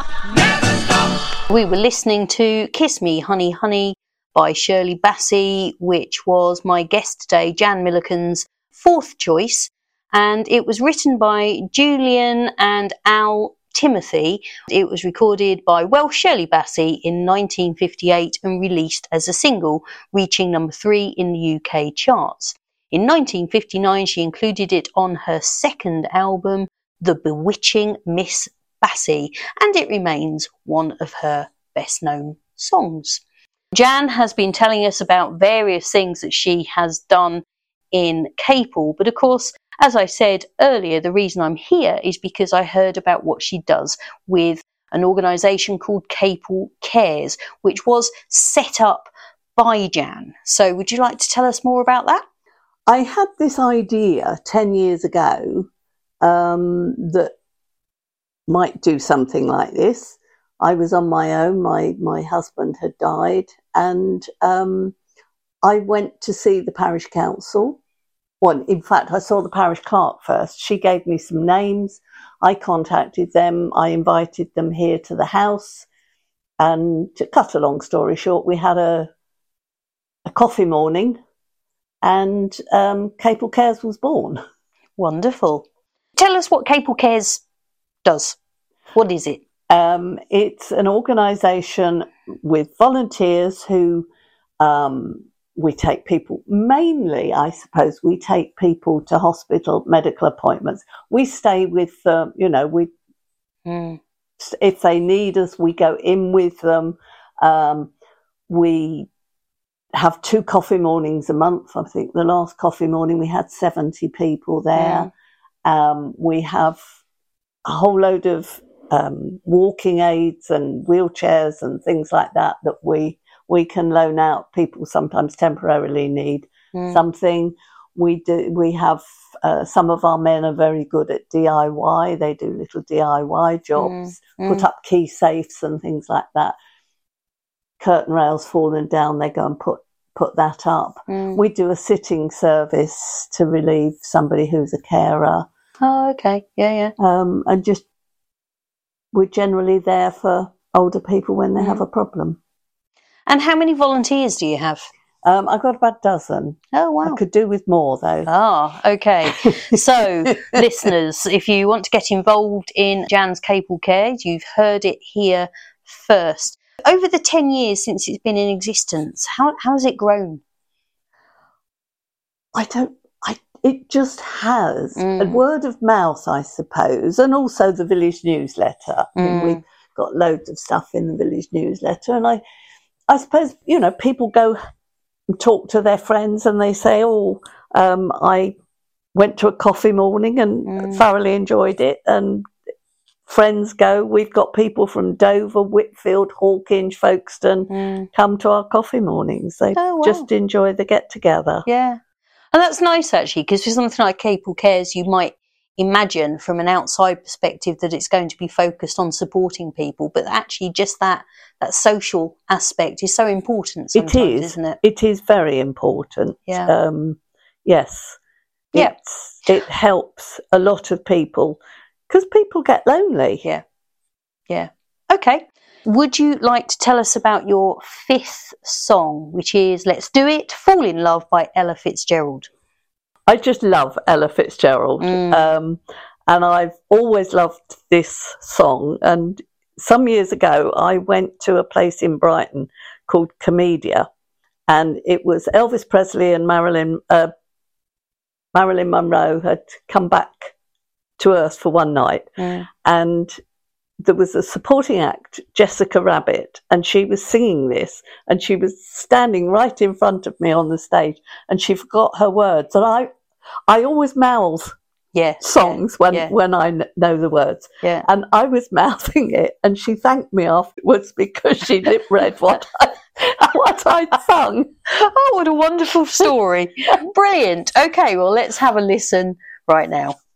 We were listening to Kiss Me Honey Honey by Shirley Bassey, which was my guest today, Jan Millican's fourth choice, and it was written by Julian and Al Timothy. It was recorded by Shirley Bassey in 1958 and released as a single, reaching number 3 in the UK charts. In 1959, she included it on her second album, The Bewitching Miss Bassey, and it remains one of her best-known songs. Jan has been telling us about various things that she has done in Capel, but of course, as I said earlier, the reason I'm here is because I heard about what she does with an organisation called Capel Cares, which was set up by Jan. So would you like to tell us more about that? I had this idea 10 years ago that might do something like this. I was on my own. My husband had died, and I went to see the parish council. Well, in fact, I saw the parish clerk first. She gave me some names. I contacted them. I invited them here to the house. And to cut a long story short, we had a coffee morning, and Capel Cares was born. Wonderful. Tell us what Capel Cares does. What is it? It's an organisation with volunteers who we take people, mainly, I suppose, we take people to hospital medical appointments. We stay with them, if they need us, we go in with them. We have 2 coffee mornings a month. I think the last coffee morning we had 70 people there. We have a whole load of walking aids and wheelchairs and things like that we can loan out. People sometimes temporarily need something. We have some of our men are very good at DIY. They do little DIY jobs, put up key safes and things like that. Curtain rails fallen down, they go and put that up. We do a sitting service to relieve somebody who's a carer. Oh, okay. Yeah. And just we're generally there for older people when they have a problem. And how many volunteers do you have? I've got about a dozen. Oh, wow. I could do with more, though. Ah, okay. So, listeners, if you want to get involved in Jan's Capel Cares, you've heard it here first. Over the 10 years since it's been in existence, how has it grown? It just has. A word of mouth, I suppose, and also the village newsletter. I mean, we've got loads of stuff in the village newsletter, and I suppose, people go and talk to their friends and they say, I went to a coffee morning and thoroughly enjoyed it, and friends go, we've got people from Dover, Whitfield, Hawkinge, Folkestone come to our coffee mornings. They just enjoy the get-together. Yeah. And that's nice, actually, because for something like Capel Cares, you might imagine from an outside perspective that it's going to be focused on supporting people, but actually just that social aspect is so important sometimes, isn't it? It is very important. Yeah. Yes. It helps a lot of people because people get lonely. Yeah. Okay. Would you like to tell us about your 5th song, which is Let's Do It, Fall in Love by Ella Fitzgerald? I just love Ella Fitzgerald. And I've always loved this song. And some years ago, I went to a place in Brighton called Comedia. And it was Elvis Presley and Marilyn Monroe had come back to Earth for one night. And there was a supporting act, Jessica Rabbit, and she was singing this, and she was standing right in front of me on the stage, and she forgot her words. And I always mouth songs when I know the words. Yeah. And I was mouthing it, and she thanked me afterwards because she lip read what I'd sung. Oh, what a wonderful story. Brilliant. Okay, well, let's have a listen right now.